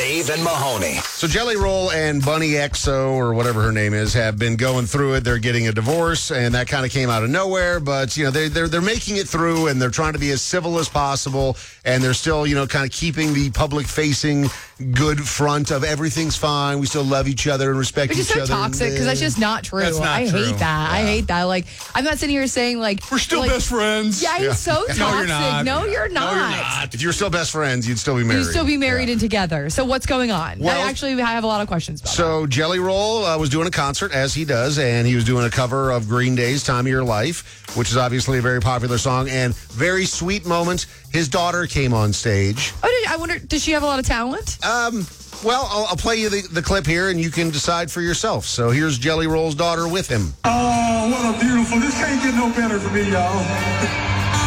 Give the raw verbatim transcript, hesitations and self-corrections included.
Dave and Mahoney. So Jelly Roll and Bunny X O, or whatever her name is, have been going through it. They're getting a divorce, and that kind of came out of nowhere. But, you know, they, they're, they're making it through, and they're trying to be as civil as possible. And they're still, you know, kind of keeping the public-facing good front of everything's fine. We still love each other and respect Which each is so other. toxic, because that's just not true. That's not I true. hate that. I hate that. Like, I'm not sitting here saying, like... We're still like, best friends. Yeah, he's so toxic. No, you're not. No, you're not. No, you're not. If you were still best friends, you'd still be married. You'd still be married Yeah. and together. So what's going on? Well, I actually have a lot of questions about So Jelly Roll uh, was doing a concert, as he does, and he was doing a cover of Green Day's Time of Your Life, which is obviously a very popular song, and very sweet moment. His daughter came on stage. that. Oh, did, I wonder, does she have a lot of talent? Um, well, I'll, I'll play you the, the clip here, and you can decide for yourself. So here's Jelly Roll's daughter with him. Oh, what a beautiful. This can't get no better for me, y'all.